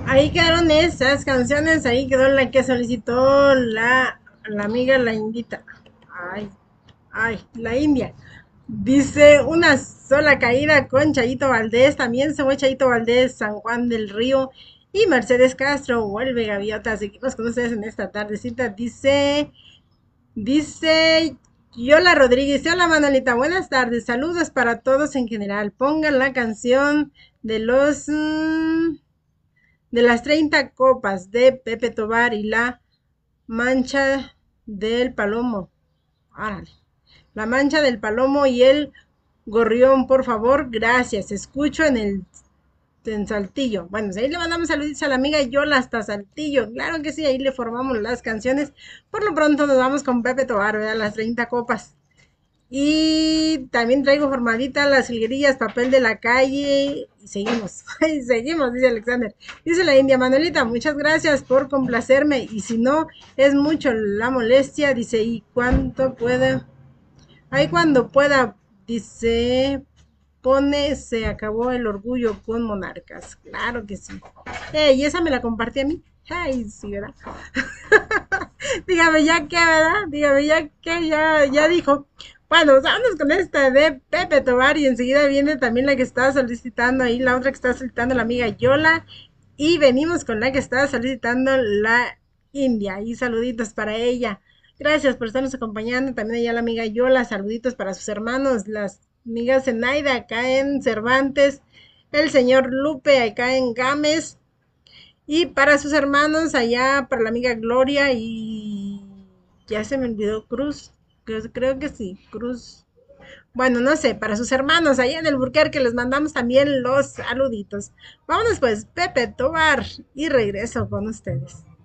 Ahí quedaron esas canciones, ahí quedó la que solicitó la amiga la indita. Ay, ay, la India. Dice una sola caída con Chayito Valdés, también se fue Chayito Valdés, San Juan del Río y Mercedes Castro, vuelve Gaviota. Seguimos con ustedes en esta tardecita. Dice Yola Rodríguez, hola Manolita, buenas tardes, saludos para todos en general. Pongan la canción de los de las 30 copas de Pepe Tobar y la mancha del palomo. Árale. La mancha del palomo y el gorrión, por favor, gracias. Escucho en Saltillo. Bueno, pues ahí le mandamos saluditos a la amiga Yola hasta Saltillo. Claro que sí, ahí le formamos las canciones. Por lo pronto nos vamos con Pepe Tobar, ¿verdad? Las 30 copas. Y también traigo formadita las jilguerillas, papel de la calle. Y seguimos, y seguimos, dice Alexander. Dice la India Manuelita, muchas gracias por complacerme. Y si no es mucho la molestia, dice, y cuánto pueda. Ahí cuando pueda, dice, pone, se acabó el orgullo con monarcas. Claro que sí. Y esa me la compartí a mí. Ay, sí, ¿verdad? Dígame ya que, ¿verdad? Dígame ya que, ya dijo. Bueno, vamos con esta de Pepe Tobar y enseguida viene también la que está solicitando ahí, la otra que está solicitando la amiga Yola. Y venimos con la que está solicitando la India. Y saluditos para ella. Gracias por estarnos acompañando. También allá la amiga Yola, saluditos para sus hermanos, las amigas Zenaida acá en Cervantes, el señor Lupe acá en Gámez, y para sus hermanos allá, para la amiga Gloria y ya se me olvidó Cruz, creo que sí, Cruz. Bueno, no sé, para sus hermanos allá en el Burquerque les mandamos también los saluditos. Vámonos pues, Pepe Tobar, y regreso con ustedes.